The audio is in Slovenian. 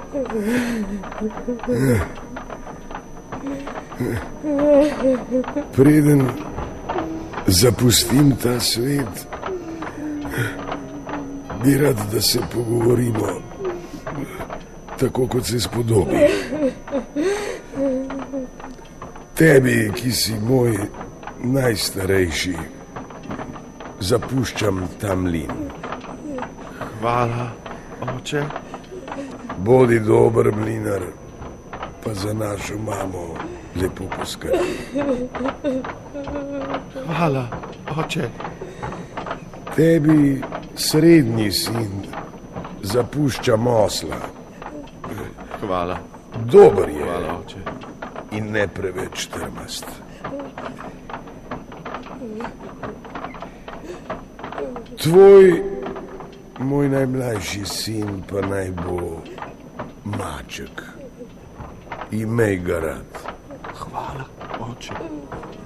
Preden zapustim ta svet, bi rad, da se pogovorimo tako, kot se spodobi. Tebi, ki si moj najstarejši, zapuščam ta mlin. Hvala, oče. Bodi dober mlinar, pa za našo mamo lepo poskrbi. Hvala, oče. Tebi, srednji sin, zapuščam osla. Hvala. Dober je. Hvala, oče. In ne preveč trmast. Tvoj, moj najmlajši sin, pa naj bo Maček. Imej ga rad. Hvala, oče.